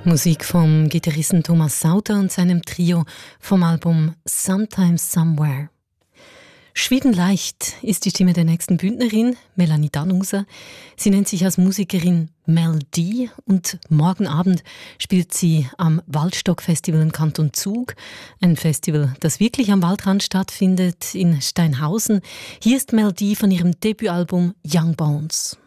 Musik vom Gitarristen Thomas Sauter und seinem Trio vom Album Sometimes Somewhere. Schwedenleicht ist die Stimme der nächsten Bündnerin, Melanie Danuser. Sie nennt sich als Musikerin Mel D und morgen Abend spielt sie am Waldstock-Festival im Kanton Zug. Ein Festival, das wirklich am Waldrand stattfindet, in Steinhausen. Hier ist Mel D von ihrem Debütalbum Young Bones.